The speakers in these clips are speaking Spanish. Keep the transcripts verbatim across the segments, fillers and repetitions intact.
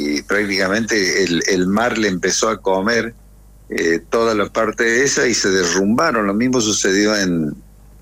y prácticamente el, el mar le empezó a comer eh, toda la parte esa y se derrumbaron. Lo mismo sucedió en,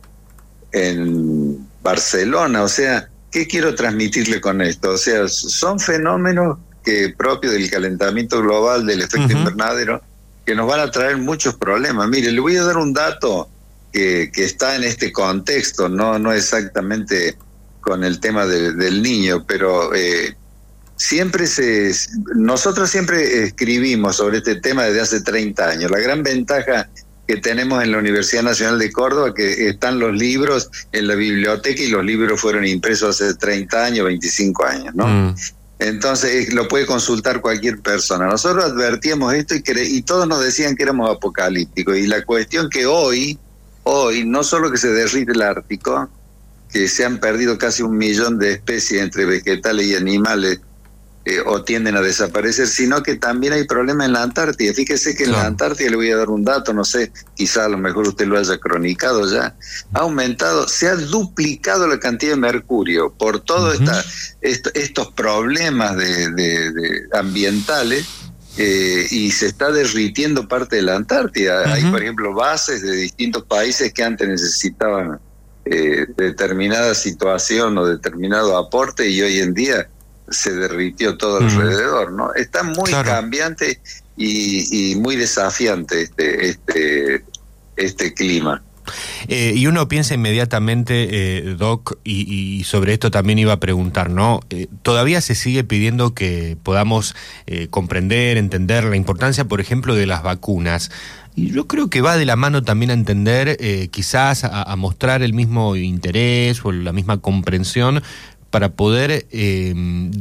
en Barcelona. O sea, ¿qué quiero transmitirle con esto? O sea, son fenómenos que propios del calentamiento global, del efecto uh-huh. invernadero, que nos van a traer muchos problemas. Mire, le voy a dar un dato que, que está en este contexto, no, no exactamente con el tema de, del niño, pero eh, siempre se, nosotros siempre escribimos sobre este tema desde hace treinta años. La gran ventaja que tenemos en la Universidad Nacional de Córdoba, que están los libros en la biblioteca y los libros fueron impresos hace treinta años, veinticinco años, ¿no? Mm. Entonces lo puede consultar cualquier persona. Nosotros advertíamos esto y, cre- y todos nos decían que éramos apocalípticos. Y la cuestión que hoy, hoy, no solo que se derrite el Ártico, que se han perdido casi un millón de especies entre vegetales y animales, eh, o tienden a desaparecer, sino que también hay problemas en la Antártida. Fíjese que en claro. la Antártida, le voy a dar un dato, no sé, quizá a lo mejor usted lo haya cronicado ya, ha aumentado, se ha duplicado la cantidad de mercurio por todos uh-huh. est- estos problemas de, de, de ambientales, eh, y se está derritiendo parte de la Antártida. Uh-huh. Hay, por ejemplo, bases de distintos países que antes necesitaban eh, determinada situación o determinado aporte, y hoy en día se derritió todo mm. alrededor, ¿no? Está muy claro. cambiante y, y muy desafiante este este este clima. Eh, y uno piensa inmediatamente, eh, Doc, y, y sobre esto también iba a preguntar, ¿no? Eh, todavía se sigue pidiendo que podamos eh, comprender, entender la importancia, por ejemplo, de las vacunas. Y yo creo que va de la mano también a entender, eh, quizás a, a mostrar el mismo interés o la misma comprensión para poder eh,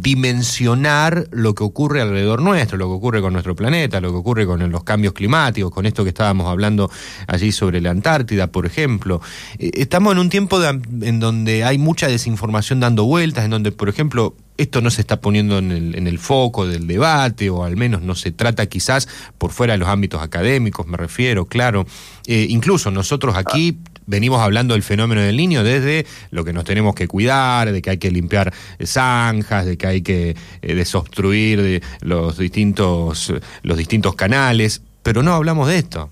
dimensionar lo que ocurre alrededor nuestro, lo que ocurre con nuestro planeta, lo que ocurre con los cambios climáticos, con esto que estábamos hablando allí sobre la Antártida, por ejemplo. Eh, estamos en un tiempo de, en donde hay mucha desinformación dando vueltas, en donde, por ejemplo, esto no se está poniendo en el, en el foco del debate, o al menos no se trata quizás por fuera de los ámbitos académicos, me refiero, claro. Eh, incluso nosotros aquí venimos hablando del fenómeno del Niño desde lo que nos tenemos que cuidar, de que hay que limpiar zanjas, de que hay que eh, desobstruir de los distintos, los distintos canales, pero no hablamos de esto.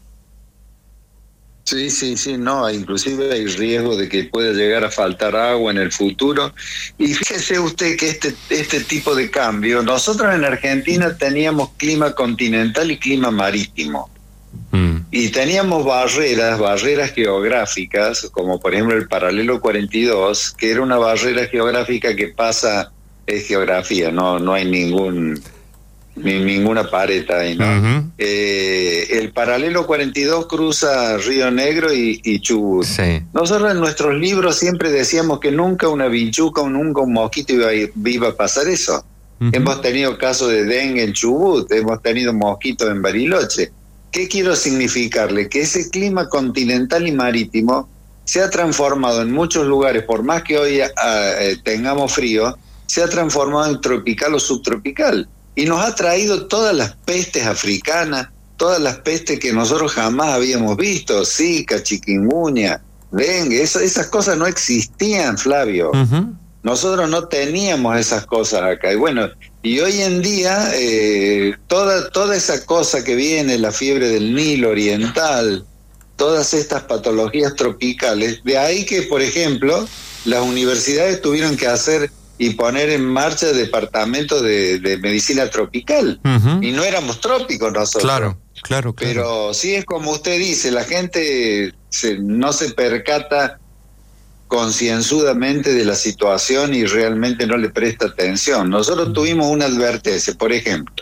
Sí, sí, sí, no, inclusive hay riesgo de que pueda llegar a faltar agua en el futuro. Y fíjese usted que este, este tipo de cambio, nosotros en Argentina teníamos clima continental y clima marítimo. Mm. Y teníamos barreras, barreras geográficas, como por ejemplo el paralelo cuarenta y dos, que era una barrera geográfica que pasa, es geografía, no, no hay ningún... Ni ninguna pared ahí, ¿no? Uh-huh. Eh, el paralelo cuarenta y dos cruza Río Negro y, y Chubut. Sí. Nosotros en nuestros libros siempre decíamos que nunca una vinchuca o nunca un mosquito iba, iba a pasar eso. Uh-huh. Hemos tenido casos de dengue en Chubut, hemos tenido mosquitos en Bariloche. ¿Qué quiero significarle? Que ese clima continental y marítimo se ha transformado en muchos lugares, por más que hoy uh, tengamos frío, se ha transformado en tropical o subtropical. Y nos ha traído todas las pestes africanas, todas las pestes que nosotros jamás habíamos visto, Zika, chikungunya, dengue, eso, esas cosas no existían, Flavio. Uh-huh. Nosotros no teníamos esas cosas acá. Y bueno, y hoy en día, eh, toda, toda esa cosa que viene, la fiebre del Nilo oriental, todas estas patologías tropicales, de ahí que, por ejemplo, las universidades tuvieron que hacer y poner en marcha departamentos de, de medicina tropical. Uh-huh. Y no éramos trópicos nosotros. Claro, claro, claro. Pero sí es como usted dice, la gente se, no se percata concienzudamente de la situación y realmente no le presta atención. Nosotros uh-huh. tuvimos una advertencia, por ejemplo,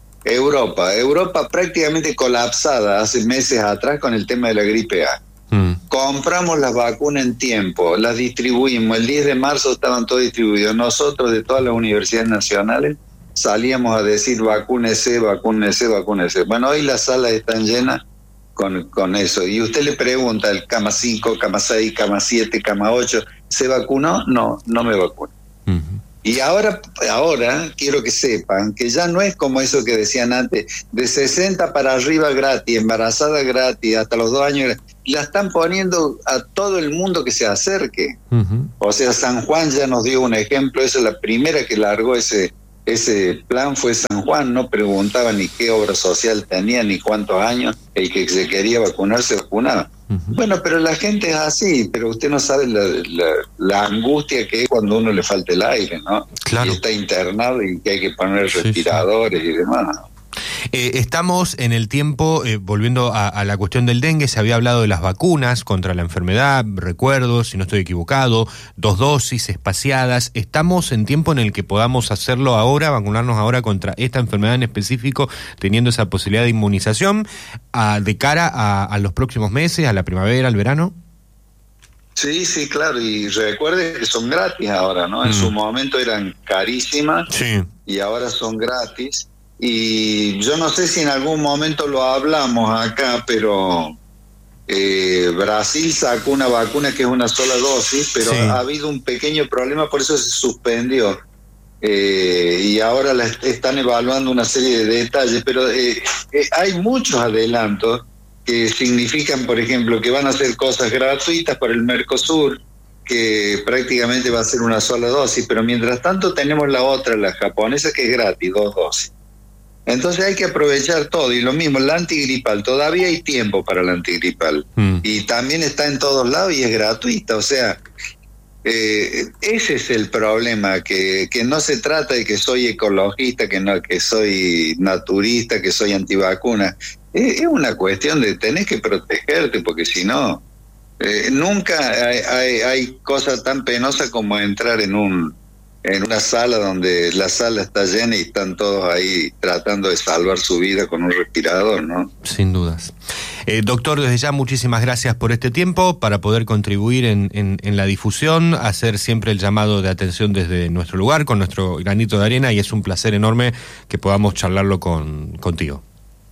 Europa, Europa prácticamente colapsada hace meses atrás con el tema de la gripe A. Mm. Compramos las vacunas en tiempo, las distribuimos, el diez de marzo estaban todas distribuidas. Nosotros de todas las universidades nacionales salíamos a decir vacúnese, vacúnese, vacúnese. Bueno, hoy las salas están llenas con, con eso. Y usted le pregunta, el cama cinco, cama seis, cama siete, cama ocho, ¿se vacunó? No, no me vacuno. Mm-hmm. Y ahora, ahora quiero que sepan que ya no es como eso que decían antes, de sesenta para arriba gratis, embarazada gratis, hasta los dos años, la están poniendo a todo el mundo que se acerque. Uh-huh. O sea, San Juan ya nos dio un ejemplo, esa es la primera que largó ese ese plan fue San Juan, no preguntaba ni qué obra social tenía, ni cuántos años, el que se quería vacunar se vacunaba. Uh-huh. Bueno, pero la gente es así, pero usted no sabe la, la, la angustia que es cuando uno le falta el aire, ¿no? Claro. Y está internado y que hay que poner sí, respiradores sí. y demás. Eh, estamos en el tiempo, eh, volviendo a, a la cuestión del dengue, se había hablado de las vacunas contra la enfermedad, recuerdo, si no estoy equivocado, dos dosis espaciadas. ¿Estamos en tiempo en el que podamos hacerlo ahora, vacunarnos ahora contra esta enfermedad en específico, teniendo esa posibilidad de inmunización a, de cara a, a los próximos meses, a la primavera, al verano? Sí, sí, claro, y recuerde que son gratis ahora, ¿no? En mm. su momento eran carísimas sí. y ahora son gratis. Y yo no sé si en algún momento lo hablamos acá, pero eh, Brasil sacó una vacuna que es una sola dosis, pero sí. ha habido un pequeño problema, por eso se suspendió. Eh, y ahora la están evaluando una serie de detalles, pero eh, eh, hay muchos adelantos que significan, por ejemplo, que van a hacer cosas gratuitas para el Mercosur, que prácticamente va a ser una sola dosis, pero mientras tanto tenemos la otra, la japonesa, que es gratis, dos dosis. Entonces hay que aprovechar todo, y lo mismo, la antigripal, todavía hay tiempo para la antigripal, mm. y también está en todos lados y es gratuita, o sea, eh, ese es el problema, que, que no se trata de que soy ecologista, que no, que soy naturista, que soy antivacuna, es, es una cuestión de tenés que protegerte, porque si no, eh, nunca hay, hay, hay cosa tan penosa como entrar en un en una sala donde la sala está llena y están todos ahí tratando de salvar su vida con un respirador, ¿no? Sin dudas. Eh, doctor, desde ya muchísimas gracias por este tiempo para poder contribuir en, en, en la difusión, hacer siempre el llamado de atención desde nuestro lugar, con nuestro granito de arena, y es un placer enorme que podamos charlarlo con, contigo.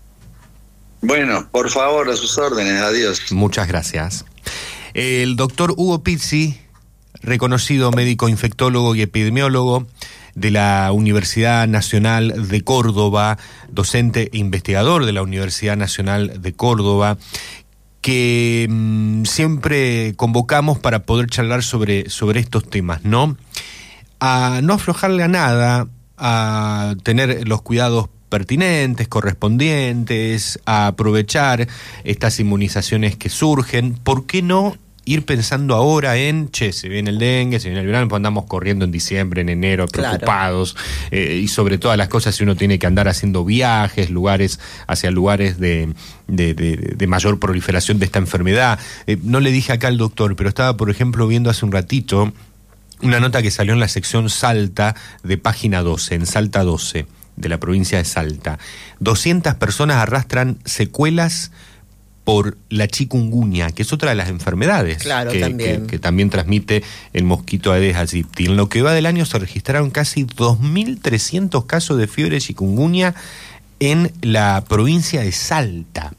Bueno, por favor, a sus órdenes, adiós. Muchas gracias. El doctor Hugo Pizzi, reconocido médico infectólogo y epidemiólogo de la Universidad Nacional de Córdoba, docente e investigador de la Universidad Nacional de Córdoba, que mmm, siempre convocamos para poder charlar sobre, sobre estos temas, ¿no? A no aflojarle a nada, a tener los cuidados pertinentes, correspondientes, a aprovechar estas inmunizaciones que surgen. ¿Por qué no ir pensando ahora en, che, se viene el dengue, se viene el verano, pues andamos corriendo en diciembre, en enero, preocupados, claro. eh, y sobre todas las cosas, si uno tiene que andar haciendo viajes, lugares, hacia lugares de, de, de, de mayor proliferación de esta enfermedad. Eh, no le dije acá al doctor, pero estaba, por ejemplo, viendo hace un ratito una nota que salió en la sección Salta de página doce, en Salta doce, de la provincia de Salta. doscientas personas arrastran secuelas por la chikungunya, que es otra de las enfermedades claro, que, también. Que, que también transmite el mosquito Aedes aegypti. En lo que va del año se registraron casi dos mil trescientos casos de fiebre chikungunya en la provincia de Salta.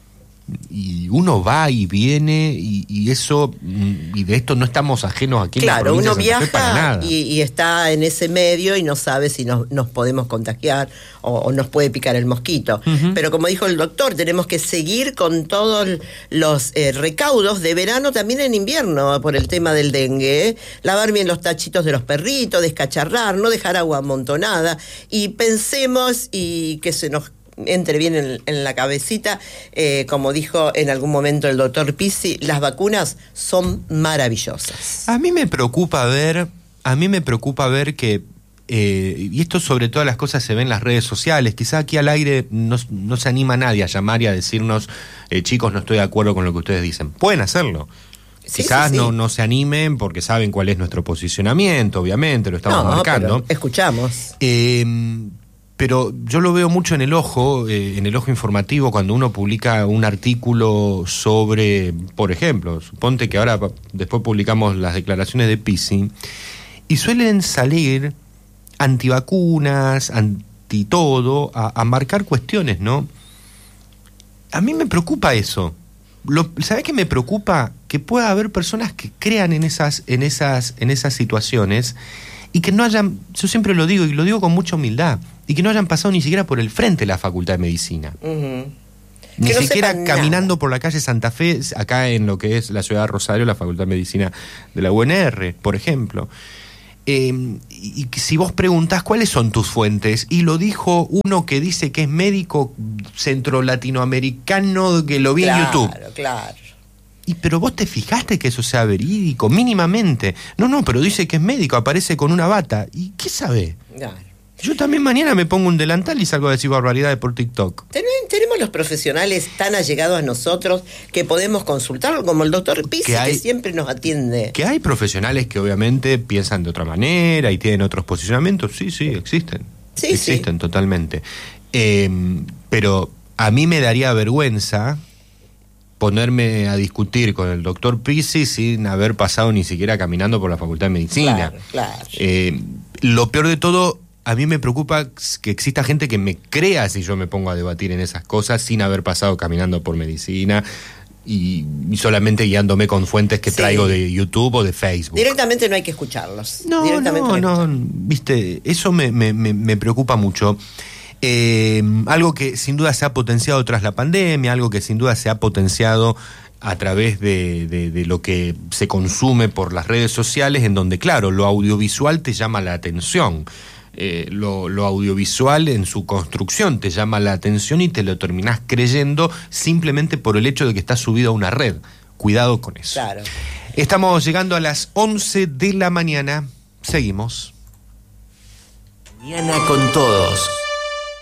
Y uno va y viene y, y eso y de esto no estamos ajenos aquí en claro, la provincia uno de Santa Fe para viaja nada. Y, y está en ese medio y no sabe si nos, nos podemos contagiar o, o nos puede picar el mosquito. Uh-huh. Pero como dijo el doctor, tenemos que seguir con todos los eh, recaudos de verano, también en invierno, por el tema del dengue, ¿eh? Lavar bien los tachitos de los perritos, descacharrar, no dejar agua amontonada, y pensemos y que se nos entre bien en, en la cabecita, eh, como dijo en algún momento el doctor Pizzi, las vacunas son maravillosas. A mí me preocupa ver, a mí me preocupa ver que, eh, y esto sobre todas las cosas se ve en las redes sociales, quizá aquí al aire no, no se anima nadie a llamar y a decirnos, eh, chicos, no estoy de acuerdo con lo que ustedes dicen. Pueden hacerlo. Sí, Quizás sí, sí. No, no se animen porque saben cuál es nuestro posicionamiento, obviamente, lo estamos no, marcando. Pero escuchamos. Eh, Pero yo lo veo mucho en el ojo, eh, en el ojo informativo, cuando uno publica un artículo sobre, por ejemplo, suponte que ahora después publicamos las declaraciones de Pizzi, y suelen salir antivacunas, anti todo, a, a marcar cuestiones, ¿no? A mí me preocupa eso. Lo, ¿Sabés qué me preocupa? Que pueda haber personas que crean en esas, en esas, en esas situaciones y que no hayan, yo siempre lo digo y lo digo con mucha humildad, y que no hayan pasado ni siquiera por el frente de la Facultad de Medicina. Uh-huh. Ni no siquiera caminando nada. Por la calle Santa Fe, acá en lo que es la ciudad de Rosario, la Facultad de Medicina de la U N R, por ejemplo. Eh, y si vos preguntás cuáles son tus fuentes, y lo dijo uno que dice que es médico centro latinoamericano, que lo vi claro, en YouTube. Claro, claro. Y pero vos te fijaste que eso sea verídico, mínimamente. No, no, pero dice que es médico, aparece con una bata. ¿Y qué sabe? Claro. Yo también mañana me pongo un delantal y salgo a decir barbaridades por TikTok. Ten- tenemos los profesionales tan allegados a nosotros que podemos consultarlo, como el doctor Pizzi, que, que siempre nos atiende. Que hay profesionales que obviamente piensan de otra manera y tienen otros posicionamientos. Sí, sí, existen. Sí, existen sí. totalmente. Eh, pero a mí me daría vergüenza ponerme a discutir con el doctor Pizzi sin haber pasado ni siquiera caminando por la Facultad de Medicina. Claro, claro. Eh, lo peor de todo, a mí me preocupa que exista gente que me crea si yo me pongo a debatir en esas cosas sin haber pasado caminando por medicina y, y solamente guiándome con fuentes que sí. traigo de YouTube o de Facebook. Directamente no hay que escucharlos. No, Directamente no, no, viste, eso me, me, me, me preocupa mucho. Eh, algo que sin duda se ha potenciado tras la pandemia, algo que sin duda se ha potenciado a través de, de, de lo que se consume por las redes sociales, en donde, claro, lo audiovisual te llama la atención. Eh, lo, lo audiovisual en su construcción te llama la atención y te lo terminás creyendo simplemente por el hecho de que está subido a una red. Cuidado con eso. Claro. Estamos llegando a las once de la mañana. Seguimos. Mañana con todos.